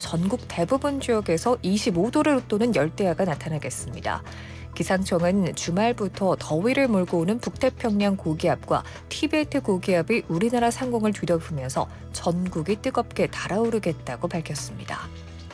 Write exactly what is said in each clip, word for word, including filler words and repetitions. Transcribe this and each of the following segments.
전국 대부분 지역에서 이십오 도를 웃도는 열대야가 나타나겠습니다. 기상청은 주말부터 더위를 몰고 오는 북태평양 고기압과 티베트 고기압이 우리나라 상공을 뒤덮으면서 전국이 뜨겁게 달아오르겠다고 밝혔습니다.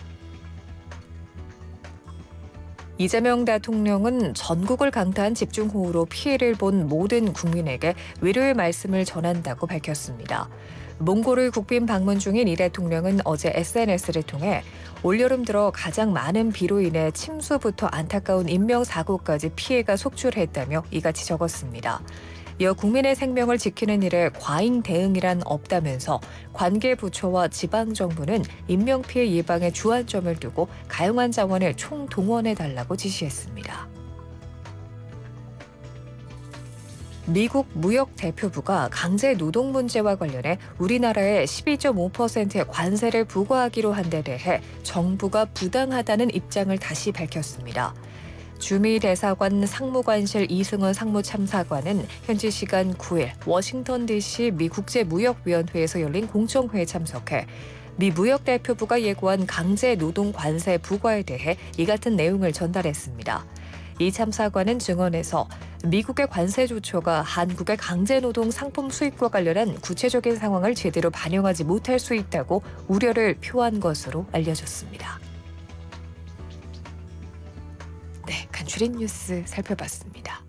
이재명 대통령은 전국을 강타한 집중호우로 피해를 본 모든 국민에게 위로의 말씀을 전한다고 밝혔습니다. 몽골을 국빈 방문 중인 이 대통령은 어제 에스엔에스를 통해 올여름 들어 가장 많은 비로 인해 침수부터 안타까운 인명사고까지 피해가 속출했다며 이같이 적었습니다. 이어 국민의 생명을 지키는 일에 과잉 대응이란 없다면서 관계 부처와 지방정부는 인명피해 예방에 주안점을 두고 가용한 자원을 총동원해달라고 지시했습니다. 미국 무역대표부가 강제 노동 문제와 관련해 우리나라에 십이 점 오 퍼센트의 관세를 부과하기로 한 데 대해 정부가 부당하다는 입장을 다시 밝혔습니다. 주미 대사관 상무관실 이승원 상무참사관은 현지 시간 구 일 워싱턴 디씨 미 국제무역위원회에서 열린 공청회에 참석해 미 무역대표부가 예고한 강제 노동 관세 부과에 대해 이 같은 내용을 전달했습니다. 이 참사관은 증언에서 미국의 관세 조처가 한국의 강제노동 상품 수입과 관련한 구체적인 상황을 제대로 반영하지 못할 수 있다고 우려를 표한 것으로 알려졌습니다. 네, 간추린 뉴스 살펴봤습니다.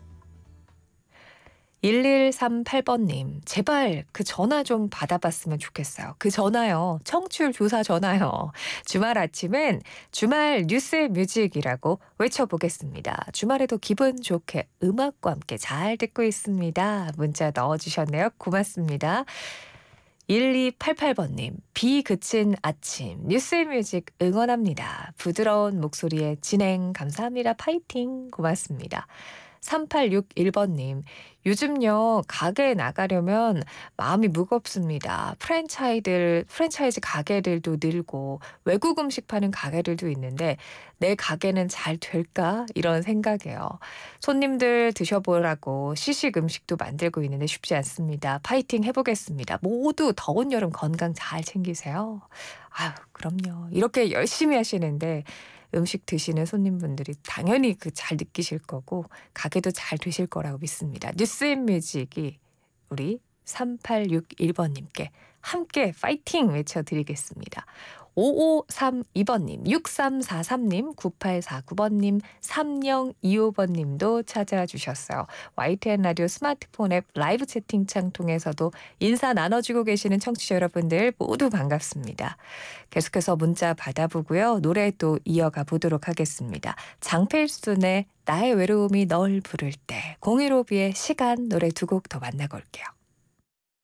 일일삼팔 번님, 제발 그 전화 좀 받아봤으면 좋겠어요. 그 전화요. 청취율 조사 전화요. 주말 아침엔 주말 뉴스의 뮤직이라고 외쳐보겠습니다. 주말에도 기분 좋게 음악과 함께 잘 듣고 있습니다. 문자 넣어주셨네요. 고맙습니다. 일이팔팔 번님, 비 그친 아침 뉴스의 뮤직 응원합니다. 부드러운 목소리에 진행 감사합니다. 파이팅 고맙습니다. 삼팔육일 번님, 요즘요 가게에 나가려면 마음이 무겁습니다. 프랜차이들, 프랜차이즈 가게들도 늘고 외국 음식 파는 가게들도 있는데 내 가게는 잘 될까? 이런 생각이에요. 손님들 드셔보라고 시식 음식도 만들고 있는데 쉽지 않습니다. 파이팅 해보겠습니다. 모두 더운 여름 건강 잘 챙기세요. 아유, 그럼요. 이렇게 열심히 하시는데 음식 드시는 손님분들이 당연히 그 잘 느끼실 거고 가게도 잘 되실 거라고 믿습니다. 뉴스앤뮤직이 우리 삼팔육일 번님께 함께 파이팅 외쳐드리겠습니다. 오오삼이 번님, 육삼사삼님, 구팔사구 번님, 삼영이오 번님도 찾아와 주셨어요. 와이티엔 라디오 스마트폰 앱 라이브 채팅창 통해서도 인사 나눠주고 계시는 청취자 여러분들 모두 반갑습니다. 계속해서 문자 받아보고요. 노래 또 이어가 보도록 하겠습니다. 장필순의 나의 외로움이 널 부를 때, 공일오비의 시간 노래 두 곡 더 만나고 올게요.